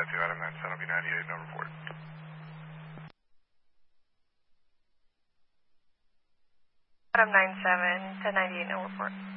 2 Adam 97, will be 98, no report. Adam 97, 1098, no report.